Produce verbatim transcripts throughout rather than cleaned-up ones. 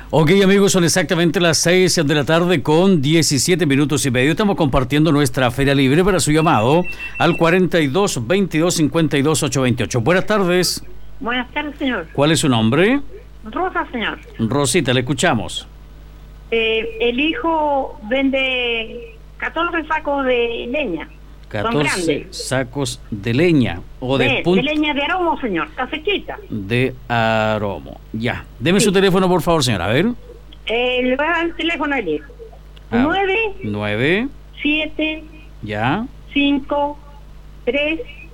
Ok, amigos, son exactamente las seis de la tarde con diecisiete minutos y medio. Estamos compartiendo nuestra feria libre para su llamado al cuarenta y dos, veintidós, cincuenta y dos, ochocientos veintiocho. Buenas tardes. Buenas tardes, señor. ¿Cuál es su nombre? Rosa, señor. Rosita, le escuchamos. Eh, el hijo vende catorce sacos de leña. catorce sacos de leña o de, de, punt... de leña de aromo, señor. Casechita. De aromo. Ya. Deme Sí. su teléfono, por favor, señora. A ver. Eh, le voy a dar el teléfono al hijo. Ah, Nueve, nueve. siete, Ya. cinco, tres,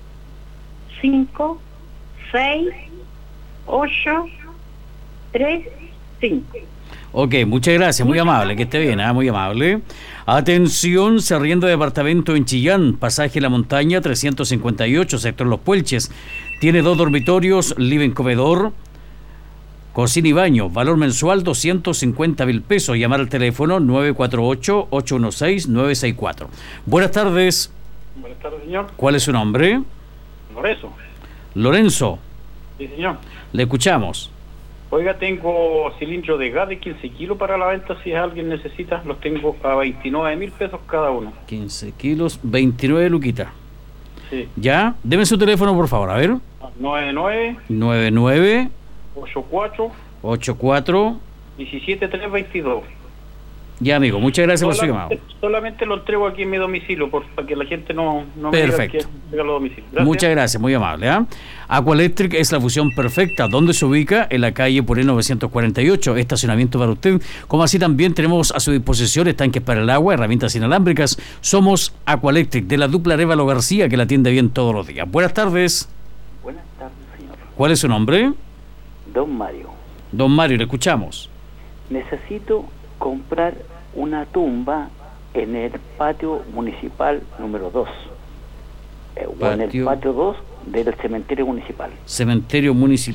cinco, seis, ocho, tres, cinco. Ok, muchas gracias, muy amable, que esté bien, ¿eh? Muy amable. Atención, se arrienda departamento en Chillán, pasaje La Montaña, trescientos cincuenta y ocho, sector Los Puelches. Tiene dos dormitorios, living comedor, cocina y baño. Valor mensual doscientos cincuenta mil pesos. Llamar al teléfono nueve cuatro ocho, ocho uno seis, nueve seis cuatro. Buenas tardes. Buenas tardes, señor. ¿Cuál es su nombre? Lorenzo. Lorenzo. Sí, señor. Le escuchamos. Oiga, tengo cilindros de gas de quince kilos para la venta si alguien necesita. Los tengo a veintinueve mil pesos cada uno. quince kilos, veintinueve luquitas. Sí. ¿Ya? Deme su teléfono, por favor, a ver. nueve nueve, nueve nueve, ocho cuatro, ocho cuatro. diecisiete tres veintidós. Ya, amigo, muchas gracias por su llamado. Solamente, solamente lo entrego aquí en mi domicilio por, para que la gente no, no me Perfecto. diga que regalo domicilio. Gracias. Muchas gracias, muy amable. ¿eh? Aquaelectric es la fusión perfecta. ¿Dónde se ubica? En la calle Poré novecientos cuarenta y ocho. Estacionamiento para usted. Como así también tenemos a su disposición estanques para el agua, herramientas inalámbricas. Somos Aquaelectric, de la dupla Arévalo García, que la atiende bien todos los días. Buenas tardes. Buenas tardes, señor. ¿Cuál es su nombre? Don Mario. Don Mario, le escuchamos. Necesito comprar una tumba en el patio municipal número dos. Eh, o en el Patio- patio dos del cementerio municipal. Cementerio municipal.